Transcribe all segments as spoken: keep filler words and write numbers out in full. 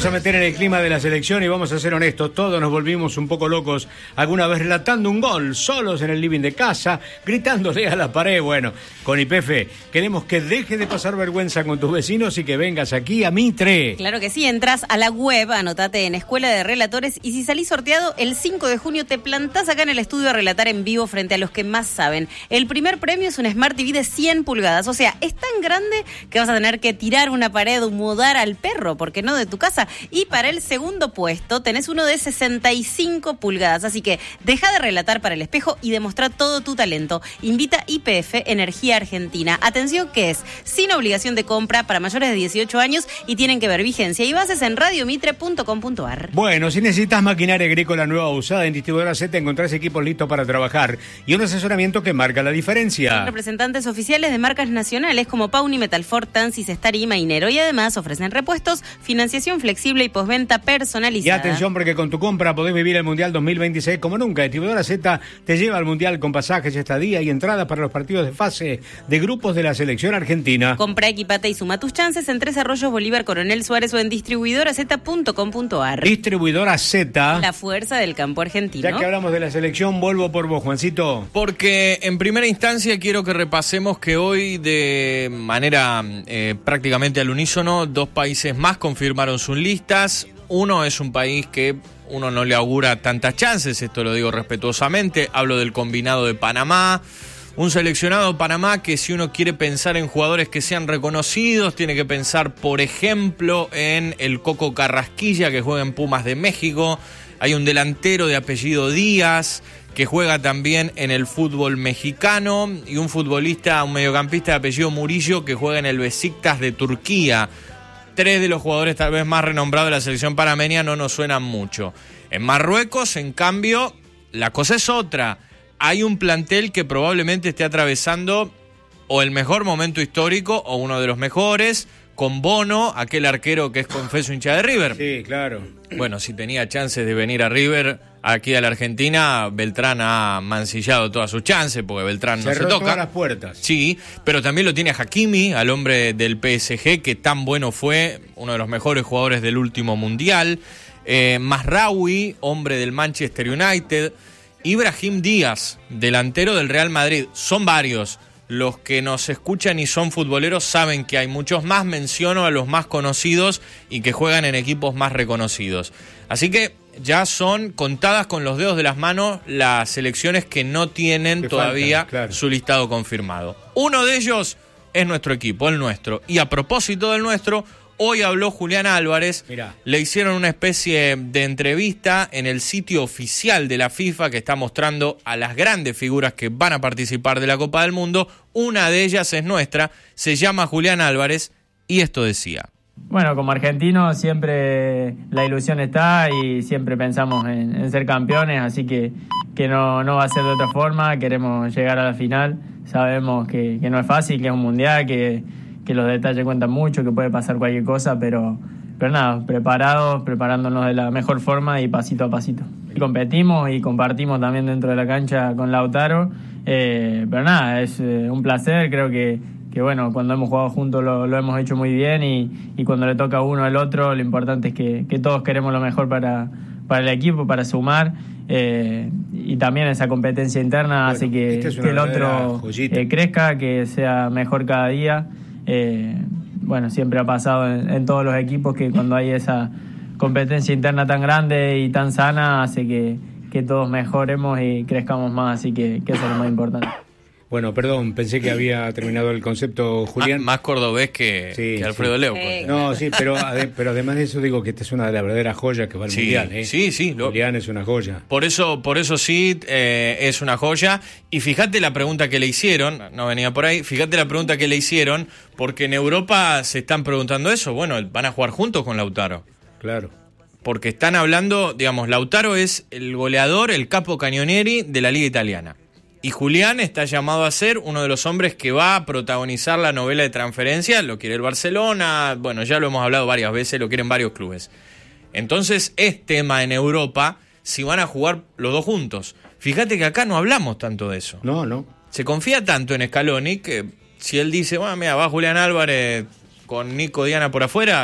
vamos a meter en el clima de la selección y vamos a ser honestos, todos nos volvimos un poco locos alguna vez relatando un gol, solos en el living de casa, gritándole a la pared. Bueno, con Y P F queremos que deje de pasar vergüenza con tus vecinos y que vengas aquí a Mitre. Claro que sí, entras a la web, anotate en Escuela de Relatores y si salís sorteado el cinco de junio te plantás acá en el estudio a relatar en vivo frente a los que más saben. El primer premio es un Smart T V de cien pulgadas, o sea, es tan grande que vas a tener que tirar una pared o mudar al perro, porque no de tu casa. Y para el segundo puesto tenés uno de sesenta y cinco pulgadas, así que deja de relatar para el espejo y demostrar todo tu talento. Invita Y P F Energía Argentina. Atención que es sin obligación de compra para mayores de dieciocho años y tienen que ver vigencia y bases en radiomitre punto com punto a r. Bueno, si necesitas maquinaria agrícola nueva o usada en Distribuidora Z, encontrás equipos listos para trabajar y un asesoramiento que marca la diferencia. Son representantes oficiales de marcas nacionales como Pauni, Metalfort, Tansi, Cestari y Mainero y además ofrecen repuestos, financiación flexible y postventa personalizada. Y atención porque con tu compra podés vivir el Mundial dos mil veintiséis como nunca. Distribuidora Z te lleva al Mundial con pasajes, estadía y entradas para los partidos de fase de grupos de la selección argentina. Compra, equipate y suma tus chances en Tres Arroyos, Bolívar, Coronel Suárez o en distribuidora z punto com punto a r. Distribuidora Z, la fuerza del campo argentino. Ya que hablamos de la selección, vuelvo por vos, Juancito. Porque en primera instancia quiero que repasemos que hoy de manera eh, prácticamente al unísono, dos países más confirmaron sus listas. Uno es un país que uno no le augura tantas chances, esto lo digo respetuosamente, hablo del combinado de Panamá. Un seleccionado Panamá que si uno quiere pensar en jugadores que sean reconocidos, tiene que pensar, por ejemplo, en el Coco Carrasquilla, que juega en Pumas de México. Hay un delantero de apellido Díaz, que juega también en el fútbol mexicano, y un futbolista, un mediocampista de apellido Murillo, que juega en el Besiktas de Turquía. Tres de los jugadores tal vez más renombrados de la selección panameña no nos suenan mucho. En Marruecos, en cambio, la cosa es otra. Hay un plantel que probablemente esté atravesando o el mejor momento histórico o uno de los mejores, con Bono, aquel arquero que es confeso hincha de River. Sí, claro. Bueno, si tenía chances de venir a River, aquí a la Argentina, Beltrán ha mancillado todas sus chances, porque Beltrán no se toca. Todas las puertas. Sí, pero también lo tiene a Hakimi, al hombre del P S G, que tan bueno fue, uno de los mejores jugadores del último Mundial. Eh, Mazraoui, hombre del Manchester United. Ibrahim Díaz, delantero del Real Madrid. Son varios. Los que nos escuchan y son futboleros saben que hay muchos más. Menciono a los más conocidos y que juegan en equipos más reconocidos. Así que ya son contadas con los dedos de las manos las selecciones que no tienen que todavía faltan, claro, su listado confirmado. Uno de ellos es nuestro equipo, el nuestro. Y a propósito del nuestro, hoy habló Julián Álvarez. Mirá. Le hicieron una especie de entrevista en el sitio oficial de la FIFA que está mostrando a las grandes figuras que van a participar de la Copa del Mundo. Una de ellas es nuestra, se llama Julián Álvarez y esto decía. Bueno, como argentinos siempre la ilusión está y siempre pensamos en, en ser campeones, así que, que no, no va a ser de otra forma. Queremos llegar a la final, sabemos que, que no es fácil, que es un mundial, que, que los detalles cuentan mucho, que puede pasar cualquier cosa, pero, pero nada, preparados, preparándonos de la mejor forma y pasito a pasito. Competimos y compartimos también dentro de la cancha con Lautaro, eh, pero nada, es eh, un placer, creo que que bueno, cuando hemos jugado juntos lo, lo hemos hecho muy bien y, y cuando le toca a uno al otro, lo importante es que, que todos queremos lo mejor para, para el equipo, para sumar, eh, y también esa competencia interna bueno, hace que, es que el otro eh, crezca, que sea mejor cada día. Eh, bueno, siempre ha pasado en, en todos los equipos que cuando hay esa competencia interna tan grande y tan sana, hace que, que todos mejoremos y crezcamos más, así que, que eso es lo más importante. Bueno, perdón, pensé que había terminado el concepto, Julián. Más, más cordobés que, sí, que Alfredo sí. Leuco. Sí. No, sí, pero, pero además de eso digo que esta es una de las verdaderas joyas que va al sí, Mundial. ¿eh? Sí, sí. Lo, Julián es una joya. Por eso, por eso sí, eh, es una joya. Y fíjate la pregunta que le hicieron, no venía por ahí, fíjate la pregunta que le hicieron, porque en Europa se están preguntando eso. Bueno, van a jugar juntos con Lautaro. Claro. Porque están hablando, digamos, Lautaro es el goleador, el capo cañonieri de la Liga Italiana. Y Julián está llamado a ser uno de los hombres que va a protagonizar la novela de transferencia. Lo quiere el Barcelona, bueno, ya lo hemos hablado varias veces, lo quieren varios clubes. Entonces es tema en Europa si van a jugar los dos juntos. Fíjate que acá no hablamos tanto de eso. No, no. Se confía tanto en Scaloni que si él dice, bueno, mira, va Julián Álvarez con Nico Diana por afuera,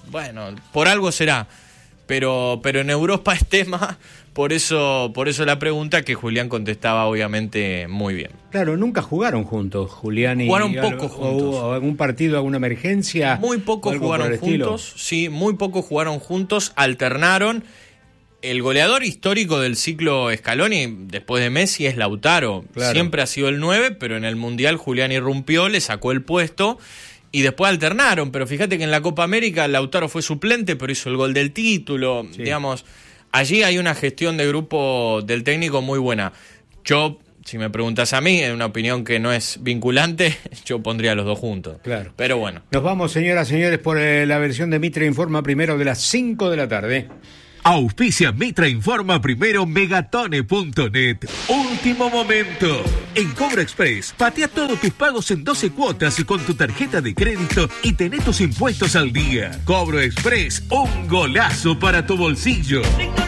bueno, por algo será. Pero, pero en Europa es tema, por eso, por eso la pregunta, que Julián contestaba obviamente muy bien. Claro, nunca jugaron juntos, Julián y... Jugaron poco algo, juntos. O, o algún partido, alguna emergencia. Muy poco jugaron juntos, sí, muy poco jugaron juntos, alternaron. El goleador histórico del ciclo Scaloni, después de Messi, es Lautaro. Claro. Siempre ha sido el nueve, pero en el Mundial Julián irrumpió, le sacó el puesto... Y después alternaron, pero fíjate que en la Copa América Lautaro fue suplente, pero hizo el gol del título. Sí. Digamos, allí hay una gestión de grupo del técnico muy buena. Yo, si me preguntas a mí, en una opinión que no es vinculante, yo pondría a los dos juntos. Claro. Pero bueno. Nos vamos, señoras y señores, por eh, la versión de Mitre Informa primero de las cinco de la tarde. Auspicia Mitra Informa primero megatone punto net. Último momento. En Cobro Express, patea todos tus pagos en doce cuotas con tu tarjeta de crédito y tené tus impuestos al día. Cobro Express, un golazo para tu bolsillo.